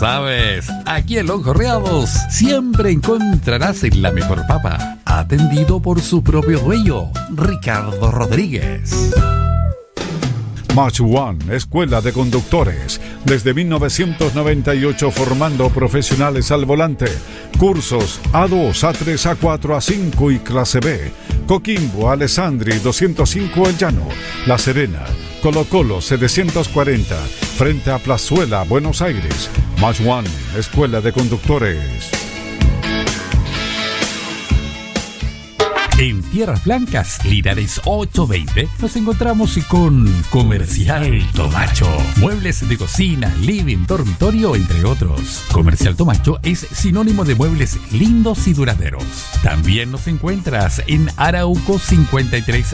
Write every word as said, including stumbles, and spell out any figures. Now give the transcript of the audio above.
Sabes, aquí en Los Correados siempre encontrarás la mejor papa, atendido por su propio dueño, Ricardo Rodríguez. Match One, Escuela de Conductores. Desde mil novecientos noventa y ocho formando profesionales al volante. Cursos A dos, A tres, A cuatro, A cinco y clase B. Coquimbo, Alessandri, doscientos cinco El Llano. La Serena, Colo Colo, setecientos cuarenta. Frente a Plazuela, Buenos Aires. Match One, Escuela de Conductores. En Tierras Blancas, Linares ochocientos veinte, nos encontramos con Comercial Tomacho. Muebles de cocina, living, dormitorio, entre otros. Comercial Tomacho es sinónimo de muebles lindos y duraderos. También nos encuentras en Arauco cincuenta y tres